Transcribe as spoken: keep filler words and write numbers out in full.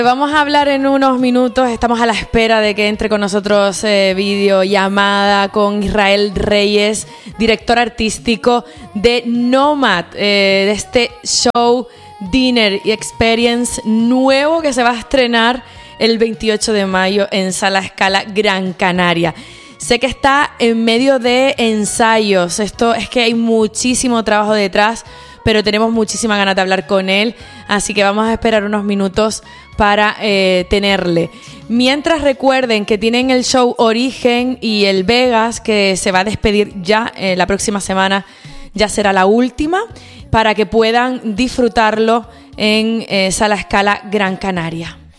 Vamos a hablar en unos minutos, estamos a la espera de que entre con nosotros eh, videollamada con Israel Reyes, director artístico de Nomad, eh, de este show Dinner y Experience nuevo que se va a estrenar el veintiocho de mayo en Sala Scala Gran Canaria. Sé que está en medio de ensayos, esto es que hay muchísimo trabajo detrás, pero tenemos muchísima ganas de hablar con él, así que vamos a esperar unos minutos para eh, tenerle. Mientras recuerden que tienen el show Origen y el Vegas, que se va a despedir ya eh, la próxima semana, ya será la última, para que puedan disfrutarlo en eh, Sala Scala Gran Canaria.